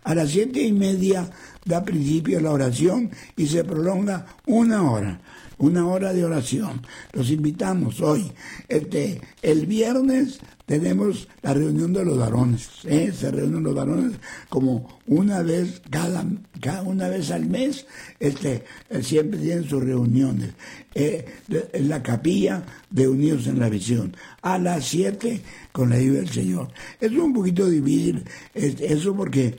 A las 7:30 da principio la oración y se prolonga 1 hora. 1 hora de oración. Los invitamos hoy. El viernes tenemos la reunión de los varones. Se reúnen los varones como una vez una vez al mes. Siempre tienen sus reuniones en la capilla de Unidos en la Visión. A las 7 con la ayuda del Señor. Es un poquito difícil eso porque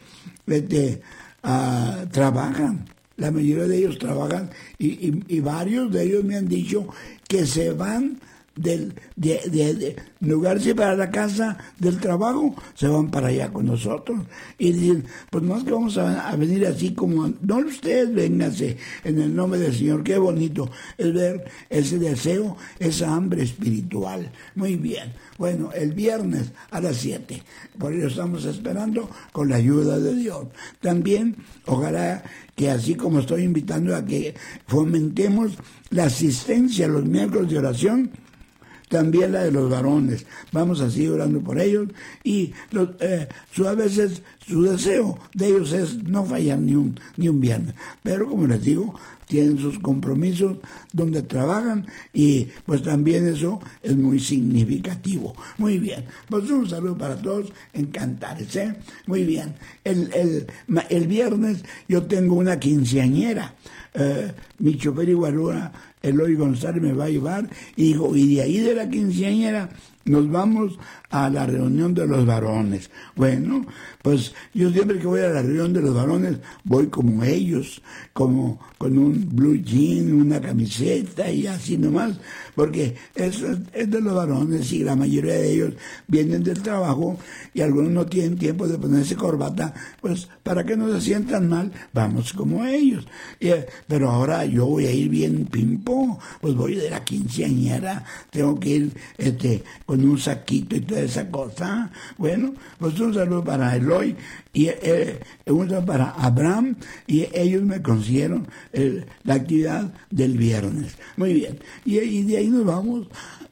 trabajan. La mayoría de ellos trabajan y varios de ellos me han dicho que se van de lugar para la casa del trabajo, se van para allá con nosotros y dicen, pues no es que vamos a venir así como, no ustedes vénganse en el nombre del Señor. Qué bonito es ver ese deseo, esa hambre espiritual. Muy bien. Bueno, el viernes a las 7, por ello estamos esperando con la ayuda de Dios. También, ojalá que así como estoy invitando a que fomentemos la asistencia a los miércoles de oración, también la de los varones. Vamos a seguir orando por ellos y a veces su deseo de ellos es no fallar ni un viernes. Pero como les digo, tienen sus compromisos donde trabajan y pues también eso es muy significativo. Muy bien, pues un saludo para todos en Cantares, Muy bien, el viernes yo tengo una quinceañera. Mi chofer y guarura Eloy González me va a llevar y de ahí de la quinceañera nos vamos a la reunión de los varones. Bueno, pues yo siempre que voy a la reunión de los varones voy como ellos, como con un blue jean, una camiseta y así nomás, porque es de los varones y la mayoría de ellos vienen del trabajo y algunos no tienen tiempo de ponerse corbata, pues para que no se sientan mal, vamos como ellos. Pero ahora yo voy a ir bien pimpo, pues voy de la quinceañera, tengo que ir con un saquito y toda esa cosa. Bueno, pues un saludo para Eloy y un saludo para Abraham, y ellos me consiguieron la actividad del viernes. Muy bien, y de ahí nos vamos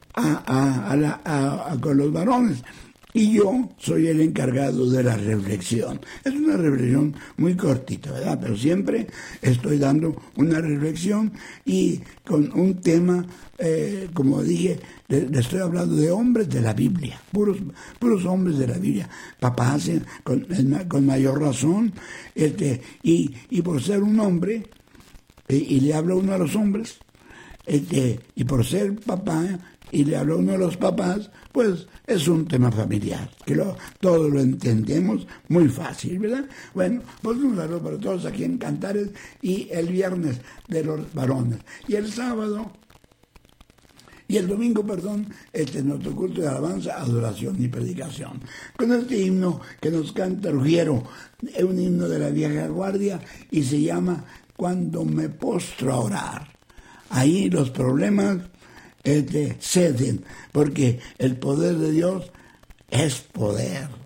con los varones. Y yo soy el encargado de la reflexión. Es una reflexión muy cortita, ¿verdad? Pero siempre estoy dando una reflexión y con un tema, como dije, le estoy hablando de hombres de la Biblia, puros hombres de la Biblia, papás con mayor razón, y por ser un hombre, y le habla uno a los hombres, y por ser papá, y le habla uno a los papás, pues es un tema familiar, que todos lo entendemos muy fácil, ¿verdad? Bueno, pues un saludo para todos aquí en Cantares y el viernes de los varones. Y el sábado, y el domingo, nuestro culto de alabanza, adoración y predicación. Con este himno que nos canta Ruggiero, es un himno de la vieja guardia y se llama Cuando me postro a orar. Ahí los problemas ceden, porque el poder de Dios es poder.